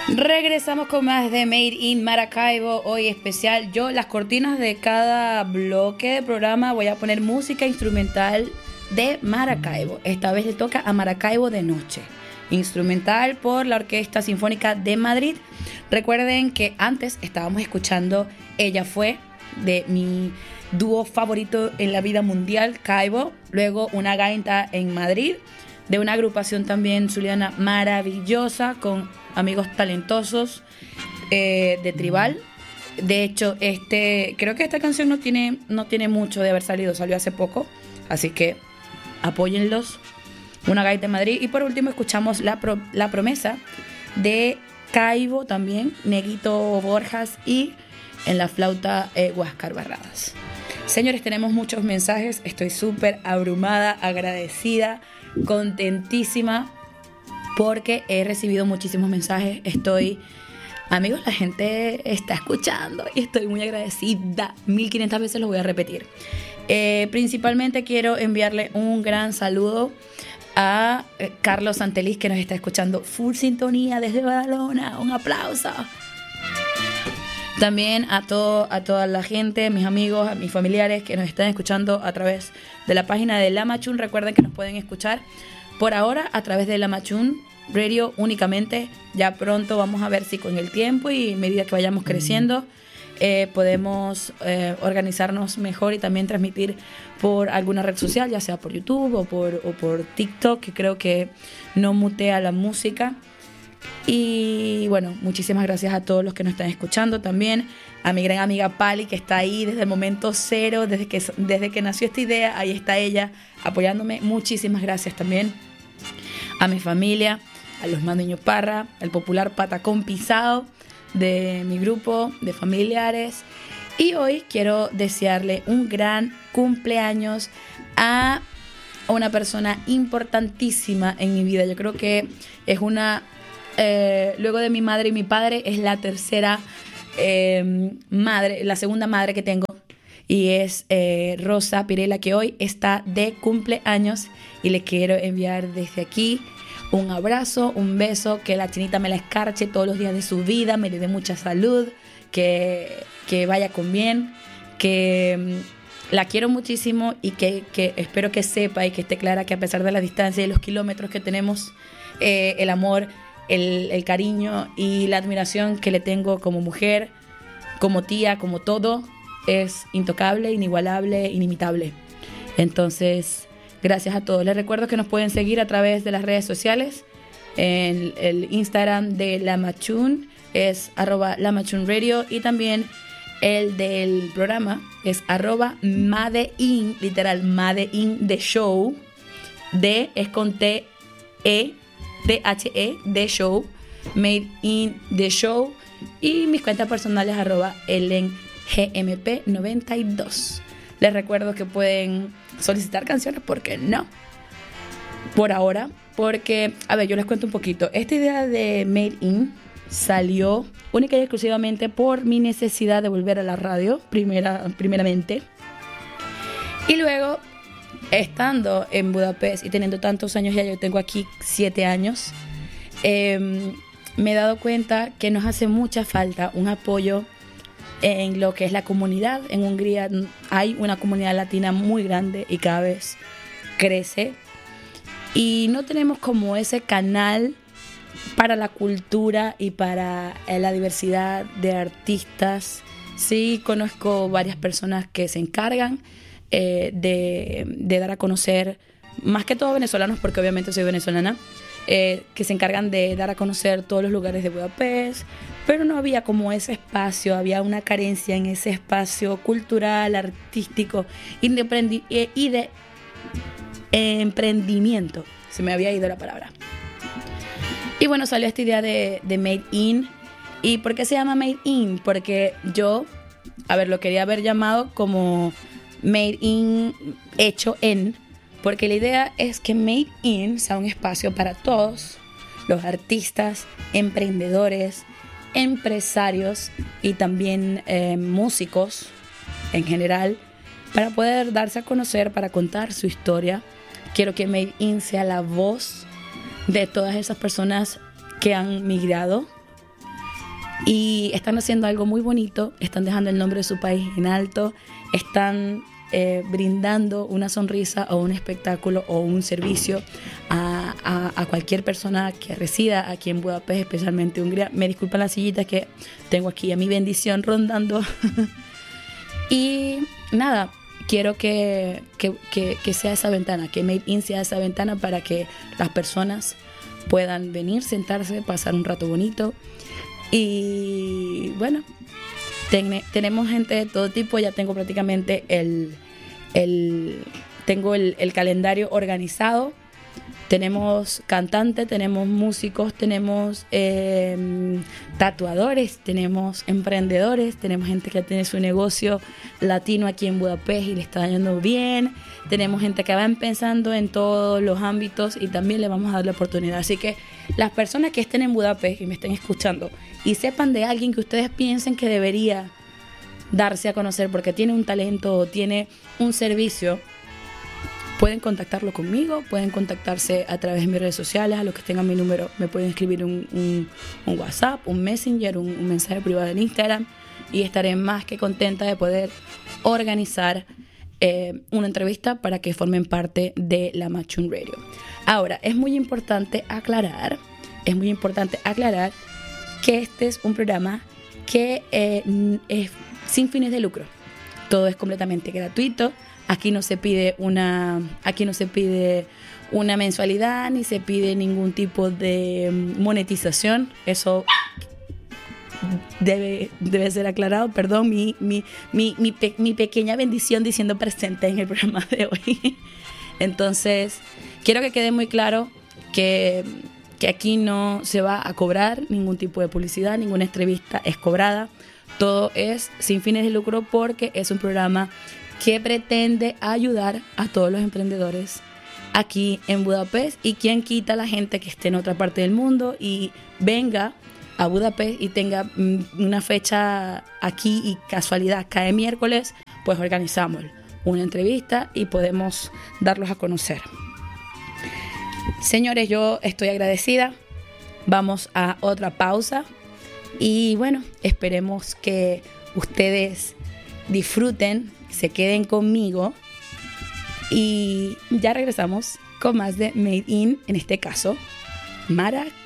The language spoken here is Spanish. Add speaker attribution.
Speaker 1: Regresamos con más de Made in Maracaibo, hoy especial. Yo las cortinas de cada bloque de programa voy a poner música instrumental de Maracaibo. Esta vez le toca a Maracaibo de noche. Instrumental por la Orquesta Sinfónica de Madrid. Recuerden que antes estábamos escuchando Ella Fue, de mi dúo favorito en la vida mundial, Caibo. Luego Una Gaita en Madrid, de una agrupación también zuliana maravillosa, con amigos talentosos de Tribal. De hecho, creo que esta canción no tiene mucho de haber salido, salió hace poco, así que apóyenlos. Una Gaita en Madrid. Y por último escuchamos La Promesa de Caibo también, Neguito Borjas, y en la flauta Huáscar Barradas. Señores, tenemos muchos mensajes, estoy súper abrumada, agradecida, contentísima, porque he recibido muchísimos mensajes. Amigos, la gente está escuchando y estoy muy agradecida. 1500 veces lo voy a repetir. Principalmente quiero enviarle un gran saludo a Carlos Santeliz, que nos está escuchando full sintonía desde Badalona. Un aplauso. También a toda la gente, mis amigos, a mis familiares que nos están escuchando a través de la página de La Machún. Recuerden que nos pueden escuchar por ahora a través de La Machún Radio únicamente. Ya pronto vamos a ver si con el tiempo y a medida que vayamos creciendo podemos organizarnos mejor y también transmitir por alguna red social, ya sea por YouTube o por TikTok, que creo que no mutea la música. Y bueno, muchísimas gracias a todos los que nos están escuchando, también a mi gran amiga Pali, que está ahí desde el momento cero, desde que nació esta idea. Ahí está ella apoyándome. Muchísimas gracias también a mi familia, a los Mandueño Parra, al popular Patacón Pisado de mi grupo de familiares. Y hoy quiero desearle un gran cumpleaños a una persona importantísima en mi vida. Yo creo que es luego de mi madre y mi padre, es la tercera madre, la segunda madre que tengo, y es Rosa Pirela, que hoy está de cumpleaños, y le quiero enviar desde aquí un abrazo, un beso, que la chinita me la escarche todos los días de su vida, me le dé mucha salud, que vaya con bien, que la quiero muchísimo, y que espero que sepa y que esté clara que a pesar de la distancia y los kilómetros que tenemos, el amor, el cariño y la admiración que le tengo como mujer, como tía, como todo, es intocable, inigualable, inimitable. Entonces, gracias a todos. Les recuerdo que nos pueden seguir a través de las redes sociales. En el Instagram de La Machún es @LaMachúnRadio, y también el del programa es @Madein, literal, Madein de Show. D es con TE DHE de Show, Made in the Show. Y mis cuentas personales @ElenGMP92. Les recuerdo que pueden solicitar canciones, ¿por qué no? Por ahora, porque, a ver, yo les cuento un poquito. Esta idea de Made in salió única y exclusivamente por mi necesidad de volver a la radio, primeramente. Y luego, estando en Budapest y teniendo tantos años, ya yo tengo aquí 7 años, me he dado cuenta que nos hace mucha falta un apoyo en lo que es la comunidad. En Hungría hay una comunidad latina muy grande y cada vez crece, y no tenemos como ese canal para la cultura y para la diversidad de artistas. Sí, conozco varias personas que se encargan de dar a conocer, más que todo venezolanos, porque obviamente soy venezolana, que se encargan de dar a conocer todos los lugares de Budapest, pero no había como ese espacio, había una carencia en ese espacio cultural, artístico y de emprendimiento. Se me había ido la palabra. Y bueno, salió esta idea de Made in. ¿Y por qué se llama Made in? Porque yo, lo quería haber llamado como Made in, hecho en, porque la idea es que Made in sea un espacio para todos los artistas, emprendedores, empresarios y también músicos en general, para poder darse a conocer, para contar su historia. Quiero que Made in sea la voz de todas esas personas que han migrado y están haciendo algo muy bonito, están dejando el nombre de su país en alto, están brindando una sonrisa o un espectáculo o un servicio a cualquier persona que resida aquí en Budapest, especialmente Hungría. Me disculpan las sillitas que tengo aquí a mi bendición rondando. Y nada, quiero que sea esa ventana, que Made In sea esa ventana para que las personas puedan venir, sentarse, pasar un rato bonito. Y bueno, tenemos gente de todo tipo. Ya tengo prácticamente el calendario organizado. Tenemos cantantes, tenemos músicos, tenemos tatuadores, tenemos emprendedores, tenemos gente que tiene su negocio latino aquí en Budapest y le está yendo bien. Tenemos gente que va empezando en todos los ámbitos y también le vamos a dar la oportunidad. Así que las personas que estén en Budapest y me estén escuchando y sepan de alguien que ustedes piensen que debería darse a conocer porque tiene un talento o tiene un servicio, pueden contactarlo conmigo, pueden contactarse a través de mis redes sociales. A los que tengan mi número me pueden escribir un WhatsApp, un Messenger, un mensaje privado en Instagram, y estaré más que contenta de poder organizar una entrevista para que formen parte de la Machun Radio. Ahora, es muy importante aclarar que este es un programa que es sin fines de lucro. Todo es completamente gratuito. Aquí no se pide una mensualidad, ni se pide ningún tipo de monetización. Eso debe ser aclarado. Perdón, mi pequeña bendición diciendo presente en el programa de hoy. Entonces, quiero que quede muy claro que aquí no se va a cobrar ningún tipo de publicidad, ninguna entrevista es cobrada. Todo es sin fines de lucro porque es un programa que pretende ayudar a todos los emprendedores aquí en Budapest, y quien quita la gente que esté en otra parte del mundo y venga a Budapest y tenga una fecha aquí y casualidad cae miércoles, pues organizamos una entrevista y podemos darlos a conocer. Señores, yo estoy agradecida. Vamos a otra pausa y bueno, esperemos que ustedes disfruten, se queden conmigo y ya regresamos con más de Made In, en este caso, Maracaibo.